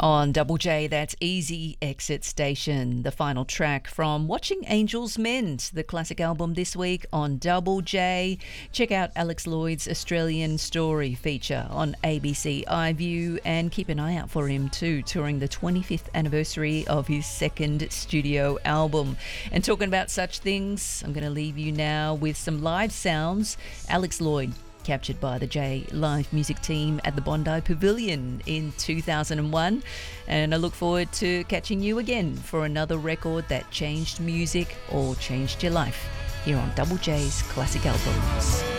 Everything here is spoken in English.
On Double J, that's Easy Exit Station, the final track from Watching Angels Mend, the classic album this week on Double J. Check out Alex Lloyd's Australian Story feature on ABC iView and keep an eye out for him too, touring the 25th anniversary of his second studio album. And talking about such things, I'm going to leave you now with some live sounds. Alex Lloyd, captured by the J live music team at the Bondi Pavilion in 2001. And I look forward to catching you again for another record that changed music or changed your life here on Double J's Classic Albums.